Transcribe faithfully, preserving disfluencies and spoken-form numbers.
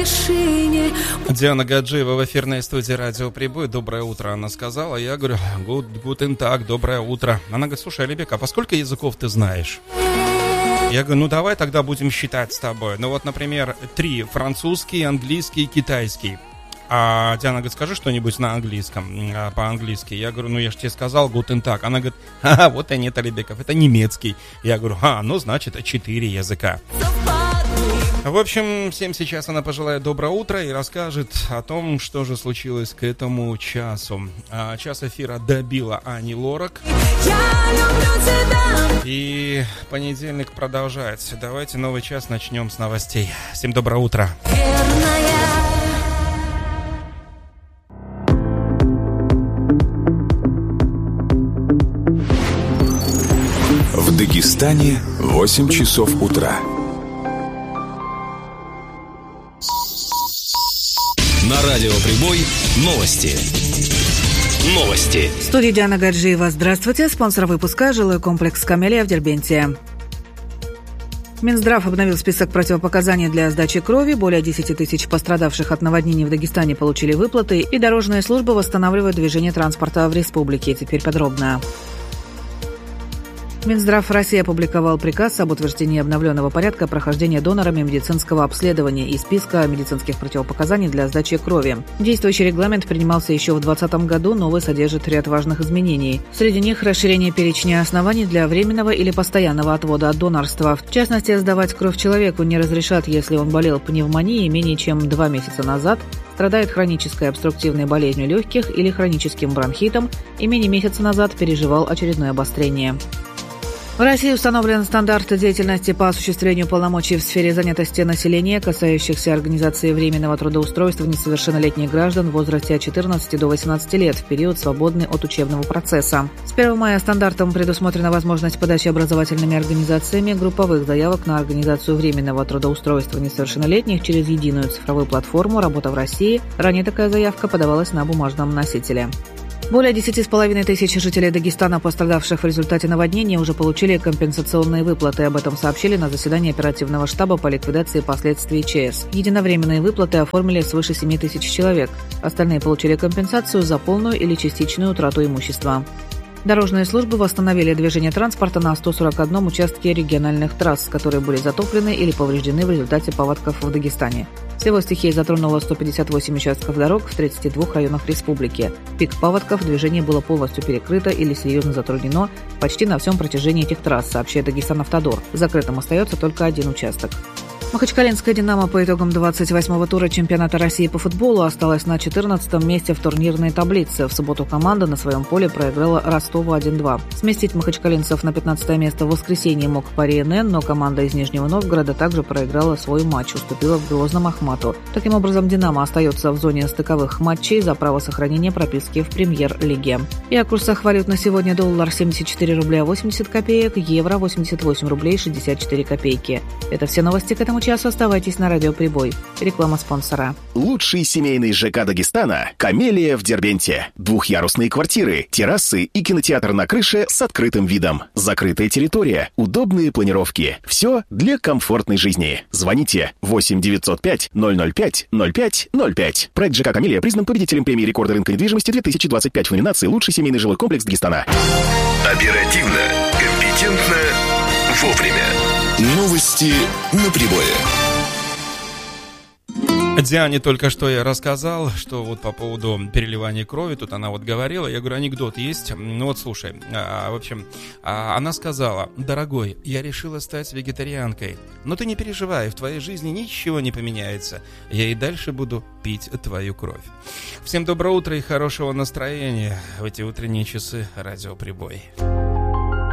тишине. Диана Гаджиева в эфирной студии «Радио Прибой». Доброе утро, она сказала. Я говорю, гутен так, доброе утро. Она говорит, слушай, Алибек, а по сколько языков ты знаешь? Я говорю, ну давай тогда будем считать с тобой. Ну вот, например, три: французский, английский, китайский. А Диана говорит, скажи что-нибудь на английском, по-английски. Я говорю, ну я же тебе сказал гутен так. Она говорит, ха-ха, вот и нет, Алибеков, это немецкий. Я говорю, а, ну значит, четыре языка. В общем, всем сейчас она пожелает доброе утро и расскажет о том, что же случилось к этому часу. А, час эфира добила Ани Лорак. И понедельник продолжается. Давайте новый час начнем с новостей. Всем доброе утро. В Дагестане восемь часов утра. На радио Прибой новости. Новости. В студии Диана Гаджиева. Здравствуйте. Спонсор выпуска — жилой комплекс «Камелия» в Дербенте. Минздрав обновил список противопоказаний для сдачи крови. Более десять тысяч пострадавших от наводнений в Дагестане получили выплаты, и дорожные службы восстанавливают движение транспорта в республике. Теперь подробно. Минздрав России опубликовал приказ об утверждении обновленного порядка прохождения донорами медицинского обследования и списка медицинских противопоказаний для сдачи крови. Действующий регламент принимался еще в две тысячи двадцатом году, новый содержит ряд важных изменений. Среди них расширение перечня оснований для временного или постоянного отвода от донорства. В частности, сдавать кровь человеку не разрешат, если он болел пневмонией менее чем два месяца назад, страдает хронической обструктивной болезнью легких или хроническим бронхитом и менее месяца назад переживал очередное обострение. В России установлен стандарт деятельности по осуществлению полномочий в сфере занятости населения, касающихся организации временного трудоустройства несовершеннолетних граждан в возрасте от четырнадцати до восемнадцати лет в период, свободный от учебного процесса. С первого мая стандартом предусмотрена возможность подачи образовательными организациями групповых заявок на организацию временного трудоустройства несовершеннолетних через единую цифровую платформу «Работа в России». Ранее такая заявка подавалась на бумажном носителе. Более десяти с половиной тысяч жителей Дагестана, пострадавших в результате наводнения, уже получили компенсационные выплаты. Об этом сообщили на заседании оперативного штаба по ликвидации последствий ЧС. Единовременные выплаты оформили свыше семи тысяч человек. Остальные получили компенсацию за полную или частичную утрату имущества. Дорожные службы восстановили движение транспорта на ста сорока одном участке региональных трасс, которые были затоплены или повреждены в результате паводков в Дагестане. Всего стихия затронула сто пятьдесят восемь участков дорог в тридцати двух районах республики. В пик паводков движение было полностью перекрыто или серьезно затруднено почти на всем протяжении этих трасс, сообщает Дагестанавтодор. Закрытым остается только один участок. Махачкалинская «Динамо» по итогам двадцать восьмого тура чемпионата России по футболу осталась на четырнадцатом месте в турнирной таблице. В субботу команда на своем поле проиграла Ростову один-два. Сместить махачкалинцев на пятнадцатое место в воскресенье мог Пари эн эн, но команда из Нижнего Новгорода также проиграла свой матч, уступила в Грозном Ахмату. Таким образом, «Динамо» остается в зоне стыковых матчей за право сохранения прописки в премьер-лиге. И о курсах валют на сегодня: доллар семьдесят четыре рубля восемьдесят копеек, евро восемьдесят восемь рублей шестьдесят четыре копейки. Это все новости к этому часу. Оставайтесь на радио Прибой. Реклама спонсора. Лучший семейный ЖК Дагестана – «Камелия» в Дербенте. Двухъярусные квартиры, террасы и кинотеатр на крыше с открытым видом. Закрытая территория, удобные планировки. Все для комфортной жизни. Звоните восемь девятьсот пять ноль ноль пять ноль пять ноль пять. Проект ЖК «Камелия» признан победителем премии рекорда рынка недвижимости две тысячи двадцать пять в номинации «Лучший семейный жилой комплекс Дагестана». Оперативно, компетентно, вовремя. Новости на Прибое. Диане только что я рассказал, что вот по поводу переливания крови, тут она вот говорила, я говорю, анекдот есть? Ну вот слушай, а, в общем, а, она сказала: дорогой, я решила стать вегетарианкой, но ты не переживай, в твоей жизни ничего не поменяется, я и дальше буду пить твою кровь. Всем доброе утро и хорошего настроения в эти утренние часы. Радио Прибой.